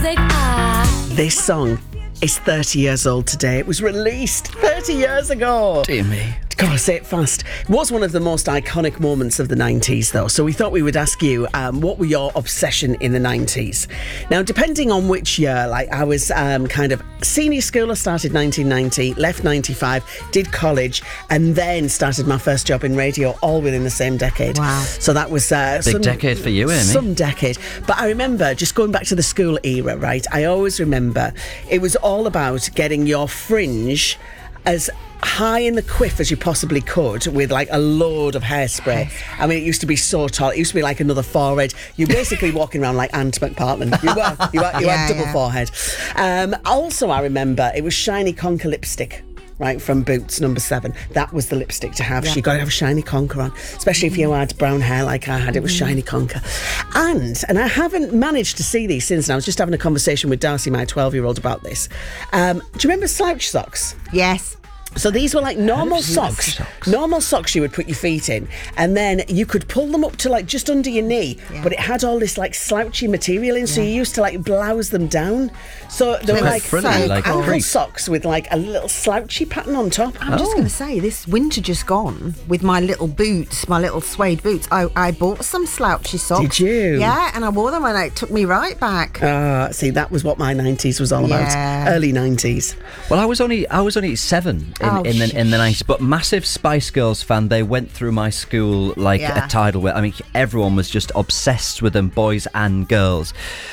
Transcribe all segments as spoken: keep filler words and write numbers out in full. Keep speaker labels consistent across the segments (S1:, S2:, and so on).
S1: music. Ah.
S2: This song is thirty years old today. It was released thirty years ago.
S3: Dear me.
S2: Gotta say it fast. It was one of the most iconic moments of the nineties, though. So we thought we would ask you, um, what were your obsession in the nineties? Now, depending on which year, like I was um, kind of senior school, I started nineteen ninety, left ninety-five, did college, and then started my first job in radio, all within the same decade.
S4: Wow.
S2: So that was uh,
S3: Big
S2: some,
S3: decade for you, Amy.
S2: Some decade. But I remember, just going back to the school era, right? I always remember it was all about getting your fringe as high in the quiff as you possibly could with like a load of hairspray. I mean, it used to be so tall. It used to be like another forehead. You're basically walking around like Ant McPartman. You were. You, were, you
S4: Yeah,
S2: had double
S4: yeah.
S2: forehead. Um, also, I remember it was Shiny Conker lipstick. Right, from Boots, number seven. That was the lipstick to have.
S4: Yeah.
S2: So you got to have shiny conker on, especially if you had brown hair like I had. It was shiny conker. And, and I haven't managed to see these since. And I was just having a conversation with Darcy, my twelve-year-old, about this. Um, do you remember slouch socks?
S4: Yes.
S2: So these were like normal
S3: seen
S2: socks,
S3: socks.
S2: normal socks you would put your feet in, and then you could pull them up to like just under your knee,
S4: Yeah.
S2: but it had all this like slouchy material in, so you used to like blouse them down. So they were
S4: were
S2: like,
S3: frilly,
S2: like
S3: like
S2: ankle
S3: creep.
S2: socks with like a little slouchy pattern on top.
S4: I'm just going to say, this winter just gone, with my little boots, my little suede boots, I, I bought some slouchy socks.
S2: Did you?
S4: Yeah, and I wore them and it took me right back.
S2: Ah, see, that was what my nineties was all
S4: Yeah.
S2: about. Early nineties.
S3: Well, I was only I was only seven in,
S4: Oh,
S3: in the in the
S4: shush.
S3: nineties, but massive Spice Girls fan. They went through my school like
S4: Yeah.
S3: a tidal wave. I mean, everyone was just obsessed with them, boys and girls.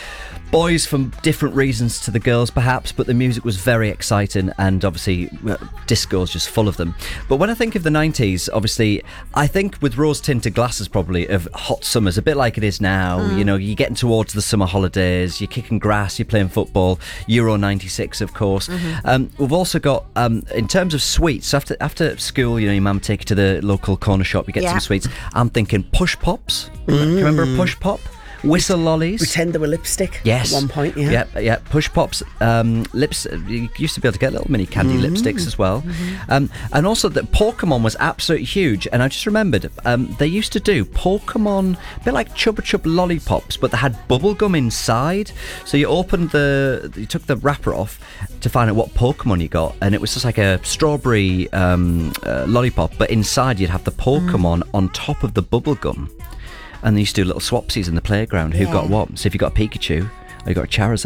S3: Boys for different reasons to the girls, perhaps, but the music was very exciting, and obviously uh, disco's just full of them. But when I think of the nineties, obviously, I think with rose-tinted glasses probably of hot summers, a bit like it is now. You know, you're getting towards the summer holidays, you're kicking grass, you're playing football. Euro ninety-six, of course. Um, we've also got, um, in terms of sweets, so after after school, you know, your mum take you to the local corner shop, you get
S4: Yeah.
S3: some sweets. I'm thinking push pops. Do you remember a push pop? Whistle lollies.
S2: Pretend they were lipstick
S3: Yes.
S2: at one point, yeah.
S3: Yep, yeah. Push pops, um, lips. You used to be able to get little mini candy
S2: Mm.
S3: lipsticks as well.
S2: Mm-hmm.
S3: Um, and also that Pokemon was absolutely huge. And I just remembered um, they used to do Pokemon, a bit like Chubba Chub lollipops, but they had bubble gum inside. So you opened the, you took the wrapper off to find out what Pokemon you got, and it was just like a strawberry um, uh, lollipop, but inside you'd have the Pokemon on top of the bubble gum. And they used to do little swapsies in the playground. Who
S4: Yeah.
S3: got what? So if you got a Pikachu, or you got a Charizard,